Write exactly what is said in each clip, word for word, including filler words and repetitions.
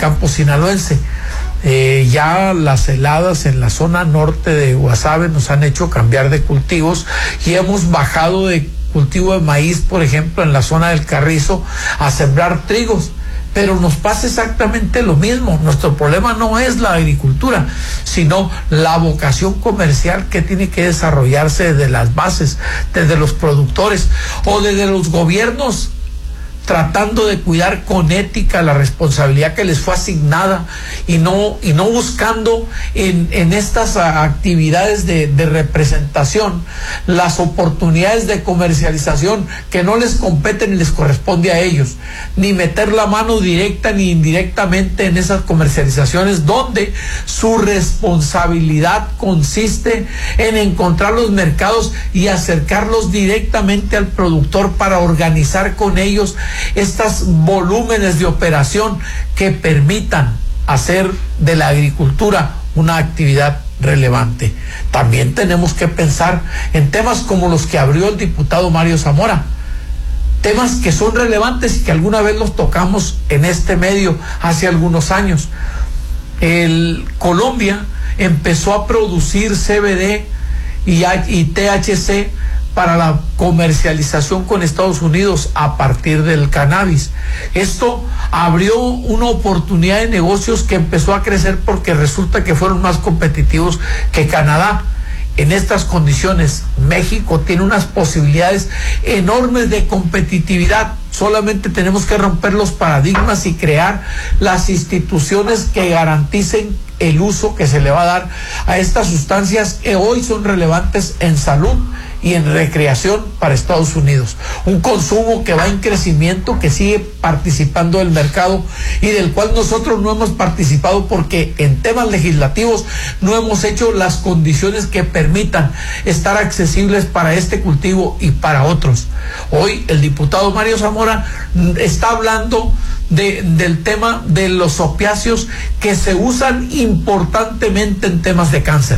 campo sinaloense. Eh, ya las heladas en la zona norte de Guasave nos han hecho cambiar de cultivos y hemos bajado de cultivo de maíz, por ejemplo, en la zona del Carrizo, a sembrar trigos. Pero nos pasa exactamente lo mismo. Nuestro problema no es la agricultura, sino la vocación comercial que tiene que desarrollarse desde las bases, desde los productores o desde los gobiernos, tratando de cuidar con ética la responsabilidad que les fue asignada y no y no buscando en, en estas actividades de, de representación las oportunidades de comercialización que no les competen y les corresponde a ellos, ni meter la mano directa ni indirectamente en esas comercializaciones donde su responsabilidad consiste en encontrar los mercados y acercarlos directamente al productor para organizar con ellos estos volúmenes de operación que permitan hacer de la agricultura una actividad relevante. También tenemos que pensar en temas como los que abrió el diputado Mario Zamora, temas que son relevantes y que alguna vez los tocamos en este medio hace algunos años. El Colombia empezó a producir C B D y, y T H C para la comercialización con Estados Unidos a partir del cannabis. Esto abrió una oportunidad de negocios que empezó a crecer porque resulta que fueron más competitivos que Canadá. En estas condiciones, México tiene unas posibilidades enormes de competitividad. Solamente tenemos que romper los paradigmas y crear las instituciones que garanticen el uso que se le va a dar a estas sustancias que hoy son relevantes en salud y en recreación para Estados Unidos. Un consumo que va en crecimiento, que sigue participando del mercado y del cual nosotros no hemos participado porque en temas legislativos no hemos hecho las condiciones que permitan estar accesibles para este cultivo y para otros. Hoy el diputado Mario Zamora está hablando de, del tema de los opiáceos que se usan importantemente en temas de cáncer,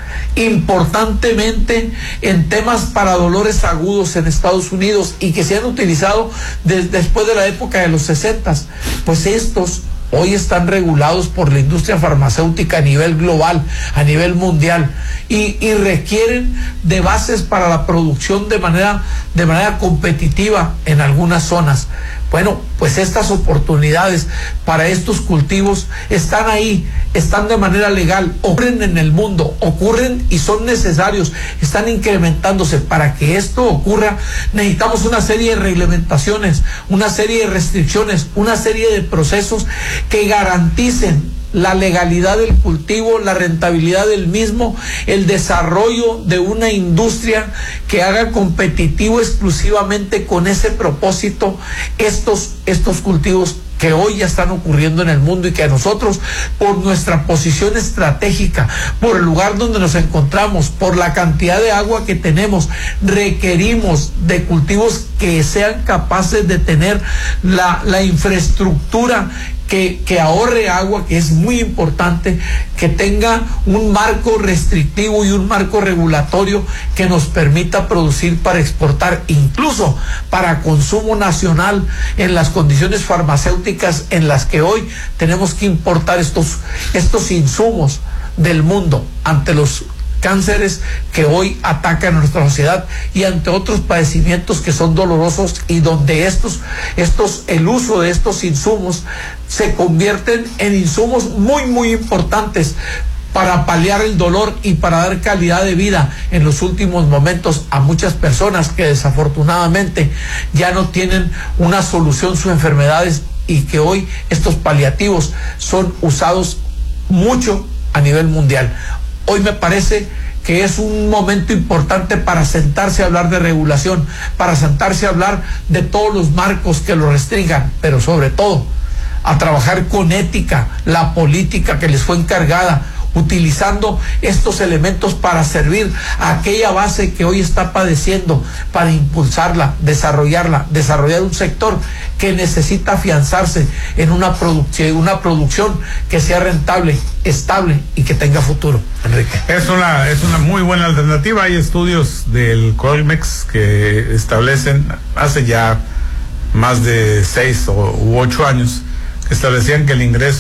importantemente en temas para dolores agudos en Estados Unidos y que se han utilizado desde después de la época de los sesentas. Pues estos hoy están regulados por la industria farmacéutica a nivel global, a nivel mundial, y, y requieren de bases para la producción de manera, de manera competitiva en algunas zonas. Bueno, pues estas oportunidades para estos cultivos están ahí, están de manera legal, ocurren en el mundo, ocurren y son necesarios, están incrementándose. Para que esto ocurra, necesitamos una serie de reglamentaciones, una serie de restricciones, una serie de procesos que garanticen la legalidad del cultivo, la rentabilidad del mismo, el desarrollo de una industria que haga competitivo exclusivamente con ese propósito estos, estos cultivos que hoy ya están ocurriendo en el mundo y que a nosotros, por nuestra posición estratégica, por el lugar donde nos encontramos, por la cantidad de agua que tenemos, requerimos de cultivos que sean capaces de tener la, la infraestructura Que, que ahorre agua, que es muy importante, que tenga un marco restrictivo y un marco regulatorio que nos permita producir para exportar, incluso para consumo nacional, en las condiciones farmacéuticas en las que hoy tenemos que importar estos, estos insumos del mundo ante los cánceres que hoy atacan a nuestra sociedad y ante otros padecimientos que son dolorosos y donde estos, estos, el uso de estos insumos se convierten en insumos muy, muy importantes para paliar el dolor y para dar calidad de vida en los últimos momentos a muchas personas que desafortunadamente ya no tienen una solución a sus enfermedades y que hoy estos paliativos son usados mucho a nivel mundial. Hoy me parece que es un momento importante para sentarse a hablar de regulación, para sentarse a hablar de todos los marcos que lo restringan, pero sobre todo a trabajar con ética la política que les fue encargada, utilizando estos elementos para servir a aquella base que hoy está padeciendo, para impulsarla, desarrollarla, desarrollar un sector que necesita afianzarse en una producción, una producción que sea rentable, estable y que tenga futuro. Enrique. Es una, es una muy buena alternativa. Hay estudios del Colmex que establecen hace ya más de seis o, u ocho años, que establecían que el ingreso